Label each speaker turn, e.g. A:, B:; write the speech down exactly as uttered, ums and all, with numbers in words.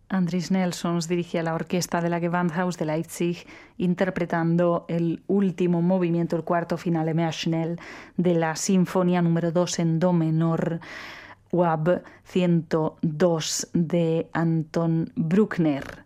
A: Andris Nelsons dirigía la orquesta de la Gewandhaus de Leipzig, interpretando el último movimiento, el cuarto finale mehr schnell de la Sinfonía número dos en do menor, U A B ciento dos de Anton Bruckner.